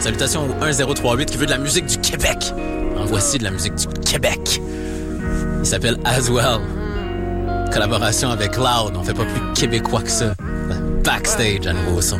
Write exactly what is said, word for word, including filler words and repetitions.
Salutations au un zéro trois huit qui veut de la musique du Québec. En voici de la musique du Québec. Il s'appelle As Well. Collaboration avec Loud. On fait pas plus québécois que ça. Backstage à nouveau son.